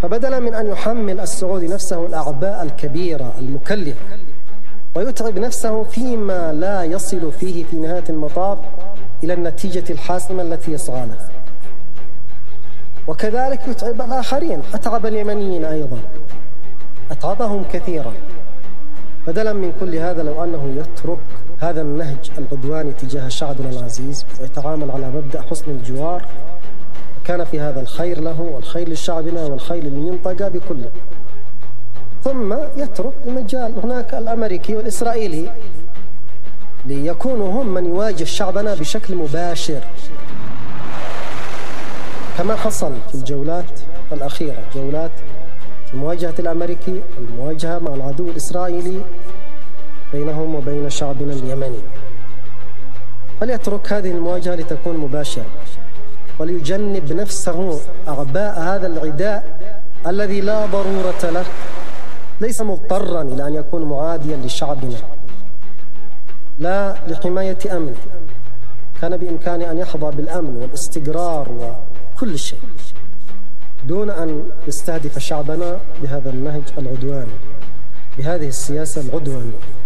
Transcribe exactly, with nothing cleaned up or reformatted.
فبدلا من أن يحمل السعودي نفسه الأعباء الكبيرة المكلفة ويتعب نفسه فيما لا يصل فيه في نهاية المطاف إلى النتيجة الحاسمة التي يسعى لها، وكذلك يتعب الآخرين. أتعب اليمنيين أيضا، أتعبهم كثيرا. بدلا من كل هذا لو أنه يترك هذا النهج العدواني تجاه شعبنا العزيز ويتعامل على مبدأ حسن الجوار، كان في هذا الخير له والخير لشعبنا والخير للمنطقة بكله. ثم يترك المجال هناك الأمريكي والإسرائيلي ليكونوا هم من يواجه شعبنا بشكل مباشر، كما حصل في الجولات الأخيرة، جولات مواجهة الأمريكي والمواجهة مع العدو الإسرائيلي بينهم وبين شعبنا اليمني. فليترك هذه المواجهة لتكون مباشرة، وليجنب نفسه أعباء هذا العداء الذي لا ضرورة له. ليس مضطرا إلى أن يكون معاديا لشعبنا، لا لحماية أمنه، كان بإمكانه أن يحظى بالأمن والاستقرار وكل شيء دون أن يستهدف شعبنا بهذا النهج العدواني، بهذه السياسة العدوانية.